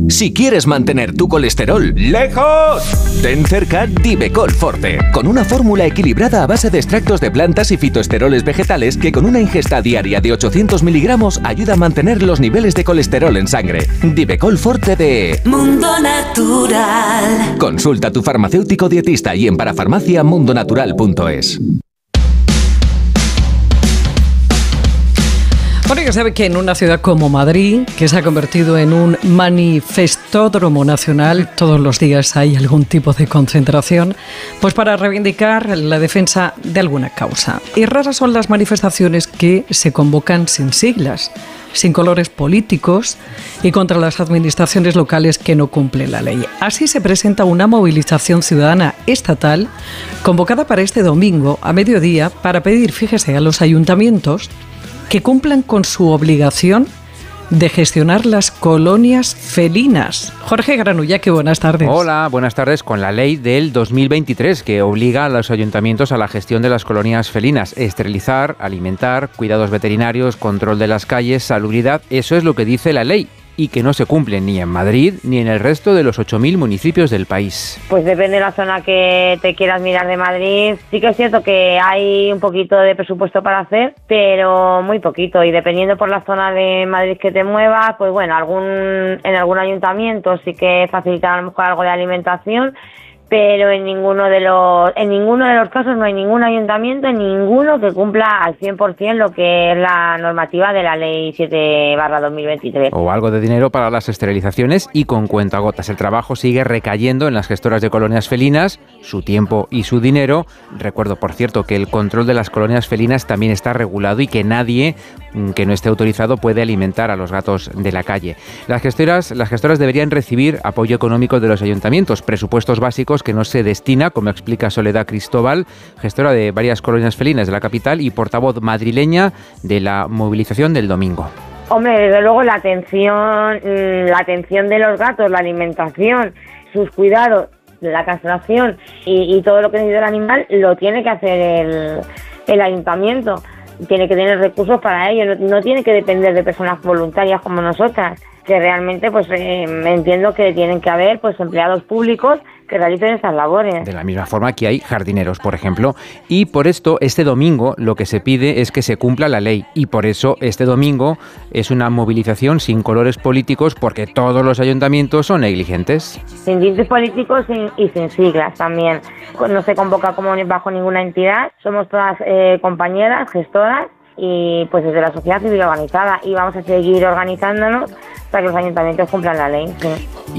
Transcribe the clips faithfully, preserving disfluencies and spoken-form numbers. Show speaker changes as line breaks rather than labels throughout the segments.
Si quieres mantener tu colesterol lejos, ten cerca Divecol Forte, con una fórmula equilibrada a base de extractos de plantas y fitoesteroles vegetales que con una ingesta diaria de ochocientos miligramos ayuda a mantener los niveles de colesterol en sangre. Divecol Forte de
Mundo Natural.
Consulta a tu farmacéutico dietista y en parafarmacia mundo natural punto es.
Bueno, ya sabe que en una ciudad como Madrid, que se ha convertido en un manifestódromo nacional, todos los días hay algún tipo de concentración, pues para reivindicar la defensa de alguna causa. Y raras son las manifestaciones que se convocan sin siglas, sin colores políticos y contra las administraciones locales que no cumplen la ley. Así se presenta una movilización ciudadana estatal convocada para este domingo a mediodía para pedir, fíjese, a los ayuntamientos que cumplan con su obligación de gestionar las colonias felinas. Jorge Granullaque, buenas tardes.
Hola, buenas tardes. Con la ley del dos mil veintitrés que obliga a los ayuntamientos a la gestión de las colonias felinas, esterilizar, alimentar, cuidados veterinarios, control de las calles, salubridad, eso es lo que dice la ley. Y que no se cumple ni en Madrid ni en el resto de los ocho mil municipios del país.
Pues depende de la zona que te quieras mirar de Madrid. Sí que es cierto que hay un poquito de presupuesto para hacer, pero muy poquito. Y dependiendo por la zona de Madrid que te muevas, pues bueno, algún en algún ayuntamiento sí que facilitan a lo mejor algo de alimentación, pero en ninguno de los en ninguno de los casos no hay ningún ayuntamiento, en ninguno que cumpla al cien por ciento lo que es la normativa de la ley siete barra dos mil veintitrés.
O algo de dinero para las esterilizaciones y con cuentagotas. El trabajo sigue recayendo en las gestoras de colonias felinas, su tiempo y su dinero. Recuerdo, por cierto, que el control de las colonias felinas también está regulado y que nadie que no esté autorizado puede alimentar a los gatos de la calle. Las gestoras, las gestoras deberían recibir apoyo económico de los ayuntamientos, presupuestos básicos que no se destina, como explica Soledad Cristóbal, gestora de varias colonias felinas de la capital y portavoz madrileña de la movilización del domingo.
Hombre, desde luego la atención, la atención de los gatos, la alimentación, sus cuidados, la castración y, y todo lo que necesita el animal lo tiene que hacer el, el ayuntamiento. Tiene que tener recursos para ello, no, no tiene que depender de personas voluntarias como nosotras, que realmente pues eh, entiendo que tienen que haber pues empleados públicos que realicen estas labores.
De la misma forma que hay jardineros, por ejemplo, y por esto este domingo lo que se pide es que se cumpla la ley y por eso este domingo es una movilización sin colores políticos porque todos los ayuntamientos son negligentes.
Sin tintes políticos y sin siglas también. No se convoca como bajo ninguna entidad, somos todas eh, compañeras, gestoras y pues desde la sociedad civil organizada y vamos a seguir organizándonos para que los ayuntamientos cumplan la ley. Sí.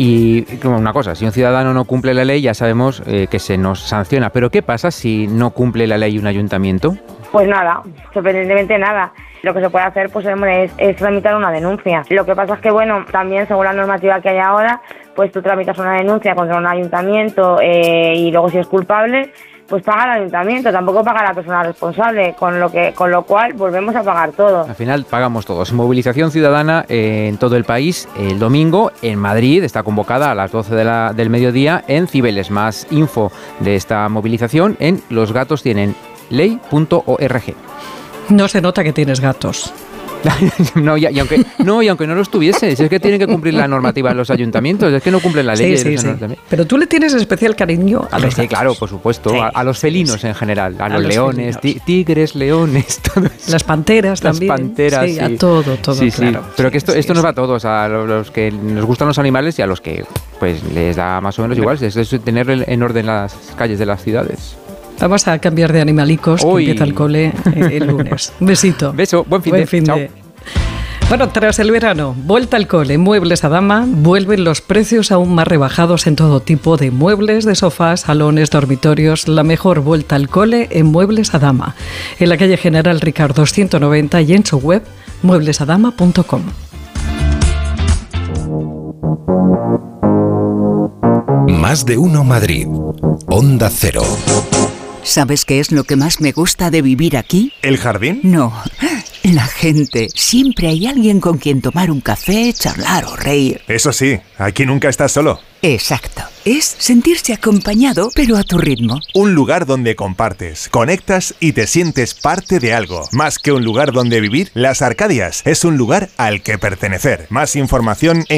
Y como una cosa, si un ciudadano no cumple la ley ya sabemos eh, que se nos sanciona, pero ¿qué pasa si no cumple la ley un ayuntamiento?
Pues nada, sorprendentemente nada. Lo que se puede hacer pues hombre, es, es tramitar una denuncia. Lo que pasa es que bueno, también según la normativa que hay ahora, pues tú tramitas una denuncia contra un ayuntamiento eh, y luego si es culpable, pues paga el ayuntamiento, tampoco paga la persona responsable, con lo que con lo cual volvemos a pagar todo.
Al final pagamos todos. Movilización ciudadana en todo el país el domingo. En Madrid está convocada a las doce de la, del mediodía en Cibeles. Más info de esta movilización en los gatos tienen ley punto org.
No se nota que tienes gatos.
No, y, y aunque no y aunque no los tuviese, si es que tienen que cumplir la normativa en los ayuntamientos, es que no cumplen la ley.
Sí, sí, sí. Pero tú le tienes especial cariño a los
Sí,
gatos.
claro, por supuesto, sí, a, a los felinos sí, en general, a, a los, los leones, ti, tigres, leones, todo eso.
Las panteras
Las
también.
Las panteras,
sí,
sí.
A todo, todo,
sí,
claro.
Sí. Pero
sí,
que esto,
sí,
esto
sí.
nos va a todos, a los que nos gustan los animales y a los que pues les da más o menos igual, es, es tener en orden las calles de las ciudades.
Vamos a cambiar de animalicos,
Uy.
que empieza el cole el lunes. Un besito.
Beso, buen fin
buen
de.
Fin
Chao.
de. Bueno, tras el verano, vuelta al cole, Muebles Adama, vuelven los precios aún más rebajados en todo tipo de muebles, de sofás, salones, dormitorios. La mejor vuelta al cole en Muebles Adama, en la calle General Ricardo ciento noventa y en su web muebles adama punto com.
Más de uno Madrid. Onda Cero.
¿Sabes qué es lo que más me gusta de vivir aquí?
¿El jardín?
No, la gente. Siempre hay alguien con quien tomar un café, charlar o reír.
Eso sí, aquí nunca estás solo.
Exacto. Es sentirse acompañado, pero a tu ritmo.
Un lugar donde compartes, conectas y te sientes parte de algo. Más que un lugar donde vivir, Las Arcadias es un lugar al que pertenecer. Más información en